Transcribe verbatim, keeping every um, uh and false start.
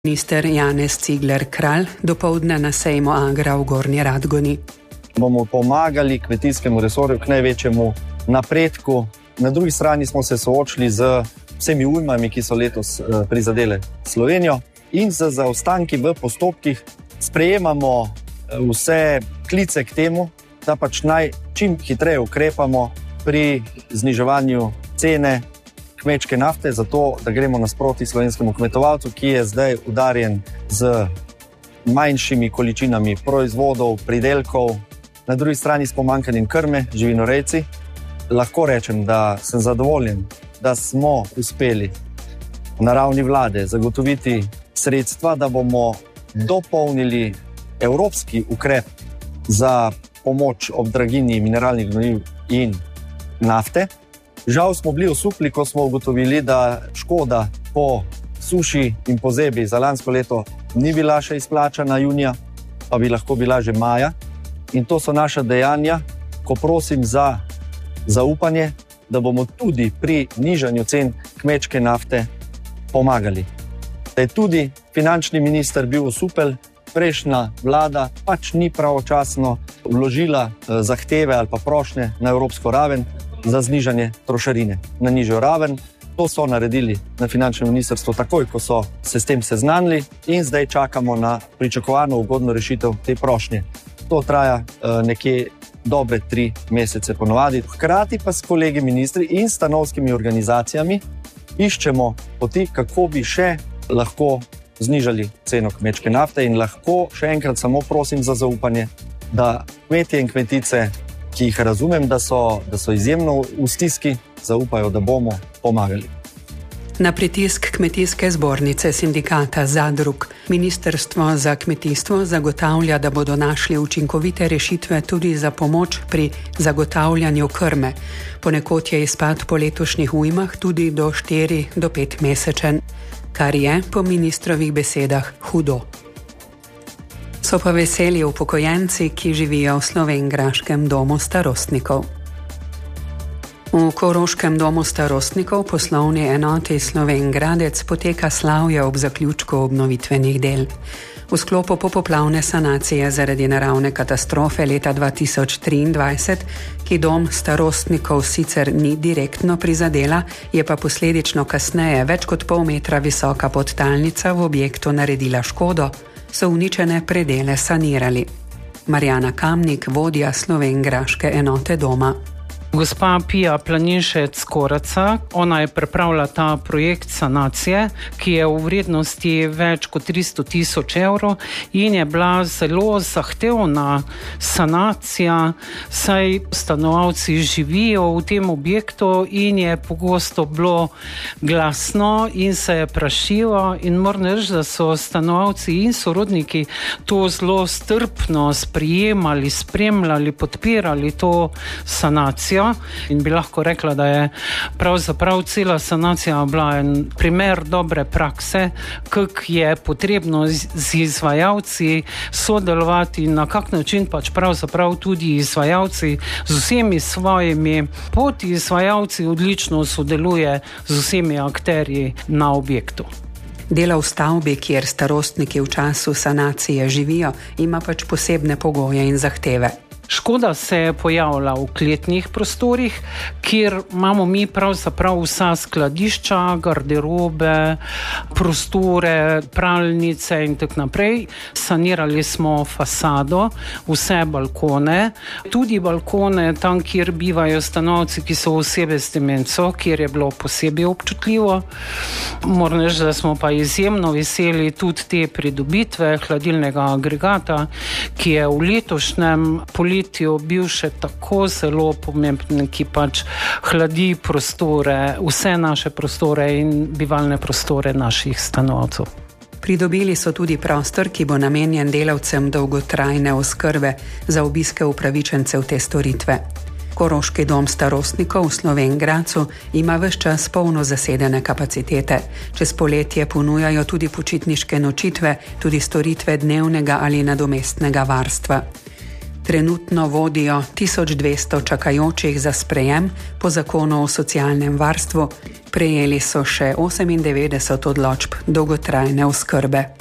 Minister Janez Cigler Kralj dopoldne na sejmu Agra v Gornji Radgoni. Bomo pomagali kmetijskemu resorju k največjemu napredku. Na drugi strani smo se soočili z vsemi ujmami, ki so letos prizadele Slovenijo, in z zaostanki v postopkih sprejemamo vse klice k temu, da pač naj čim hitreje ukrepamo pri zniževanju cene kmečke nafte, zato da gremo nasproti slovenskemu kmetovalcu, ki je zdaj udarjen z manjšimi količinami proizvodov, pridelkov, na drugi strani s pomanjkanjem krme, živinorejci. Lahko rečem, da sem zadovoljen, da smo uspeli na ravni vlade zagotoviti sredstva, da bomo dopolnili evropski ukrep za pomoč ob draginji mineralnih gnojiv in nafte. Žal smo bili osupli, ko smo ugotovili, da škoda po suši in pozebi za lansko leto ni bila še izplačana junija, pa bi lahko bila že maja. In to so naša dejanja, ko prosim za zaupanje, da bomo tudi pri nižanju cen kmečke nafte pomagali. Da je tudi finančni minister bil osupel, prejšnja vlada pač ni pravočasno vložila zahteve ali pa prošnje na evropsko raven za znižanje trošarine na nižjo raven. To so naredili na finančnem ministrstvu takoj, ko so se s tem seznanili, in zdaj čakamo na pričakovano ugodno rešitev te prošnje. To traja uh, nekje dobre tri mesece ponovadi. Hkrati pa s kolegi ministri in stanovskimi organizacijami iščemo poti, kako bi še lahko znižali ceno kmečke nafte, in lahko še enkrat samo prosim za zaupanje, da kmetje in kmetice, ki jih razumem, da so, da so izjemno v stiski, zaupajo, da bomo pomagali. Na pritisk Kmetijske zbornice sindikata Zadrug Ministrstvo za kmetijstvo zagotavlja, da bodo našli učinkovite rešitve tudi za pomoč pri zagotavljanju krme. Ponekod je izpad po letošnjih ujmah tudi do štiri do pet mesečen, kar je po ministrovih besedah hudo. So pa veseli upokojenci, ki živijo v slovenjgraškem domu starostnikov. V koroškem domu starostnikov poslovni enoti Slovenj Gradec poteka slavje ob zaključku obnovitvenih del. V sklopu popoplavne sanacije zaradi naravne katastrofe leta dva tisoč triindvajset, ki dom starostnikov sicer ni direktno prizadela, je pa posledično kasneje več kot pol metra visoka podtalnica v objektu naredila škodo, so uničene predele sanirali. Marjana Kamnik, vodja slovenjgraške enote doma. Gospa Pija Planinšec Koraca, ona je pripravila ta projekt sanacije, ki je v vrednosti več kot tristo tisoč evrov in je bila zelo zahtevna sanacija, saj stanovalci živijo v tem objektu in je pogosto bilo glasno in se je prašilo, in moram reči, da so stanovalci in sorodniki to zelo strpno sprijemali, spremljali, podpirali to sanacijo. In bi lahko rekla, da je pravzaprav cela sanacija bila en primer dobre prakse, kako je potrebno z izvajalci sodelovati, na kak način pač pravzaprav tudi izvajalci z vsemi svojimi podizvajalci odlično sodeluje z vsemi akterji na objektu. Delo v stavbi, kjer starostniki v času sanacije živijo, ima pač posebne pogoje in zahteve. Škoda se je pojavila v kletnih prostorih, kjer imamo mi pravzaprav vsa skladišča, garderobe, prostore, pralnice in tako naprej. Sanirali smo fasado, vse balkone, tudi balkone tam, kjer bivajo stanovci, ki so osebe s demenco, kjer je bilo posebej občutljivo. Moram reči, da smo pa izjemno veseli tudi te pridobitve hladilnega agregata, ki je v letošnjem poletju bil še tako zelo pomemben, ki pač hladi prostore, vse naše prostore in bivalne prostore naših stanovalcev. Pridobili so tudi prostor, ki bo namenjen delavcem dolgotrajne oskrbe za obiske upravičencev te storitve. Koroški dom starostnikov v Slovenj Gradcu ima ves čas polno zasedene kapacitete. Čez poletje ponujajo tudi počitniške nočitve, tudi storitve dnevnega ali nadomestnega varstva. Trenutno vodijo tisoč dvesto čakajočih za sprejem po zakonu o socialnem varstvu. Prejeli so še osemindevetdeset odločb dolgotrajne oskrbe.